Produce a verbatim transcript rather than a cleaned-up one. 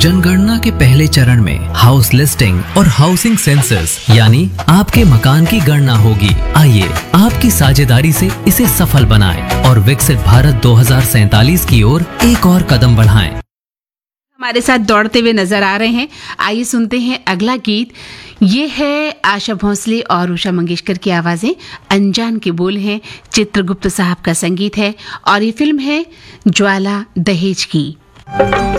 जनगणना के पहले चरण में हाउस लिस्टिंग और हाउसिंग सेंसस यानी आपके मकान की गणना होगी। आइए आपकी साझेदारी से इसे सफल बनाएं और विकसित भारत दो हज़ार सैंतालीस की ओर एक और कदम बढ़ाएं। हमारे साथ दौड़ते हुए नजर आ रहे हैं। आइए सुनते हैं अगला गीत। ये है आशा भोसले और उषा मंगेशकर की आवाजें, अनजान के बोल हैं, चित्रगुप्त साहब का संगीत है और ये फिल्म है ज्वाला दहेज की।